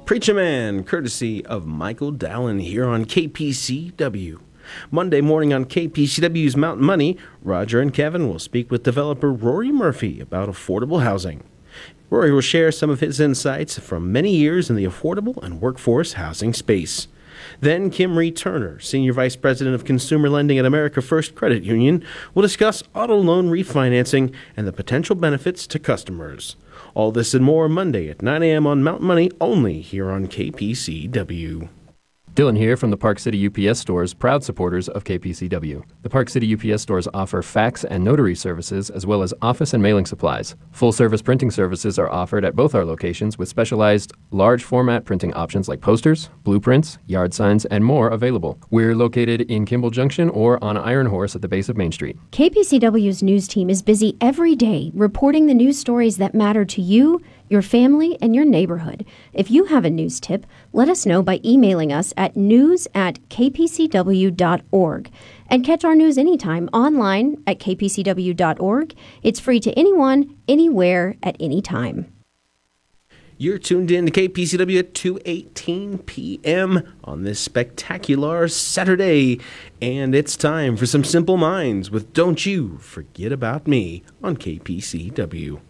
Preacher Man, courtesy of Michael Dallin here on KPCW. Monday morning on KPCW's Mountain Money, Roger and Kevin will speak with developer Rory Murphy about affordable housing. Rory will share some of his insights from many years in the affordable and workforce housing space. Then Kimry Turner, Senior Vice President of Consumer Lending at America First Credit Union, will discuss auto loan refinancing and the potential benefits to customers. All this and more Monday at 9 a.m. on Mountain Money, only here on KPCW. Dylan here from the Park City UPS stores, proud supporters of KPCW. The Park City UPS stores offer fax and notary services as well as office and mailing supplies. Full-service printing services are offered at both our locations with specialized large-format printing options like posters, blueprints, yard signs, and more available. We're located in Kimball Junction or on Iron Horse at the base of Main Street. KPCW's news team is busy every day reporting the news stories that matter to you, your family, and your neighborhood. If you have a news tip, let us know by emailing us at news@kpcw.org. And catch our news anytime online at kpcw.org. It's free to anyone, anywhere, at any time. You're tuned in to KPCW at 2:18 p.m. on this spectacular Saturday. And it's time for some Simple Minds with Don't You Forget About Me on KPCW.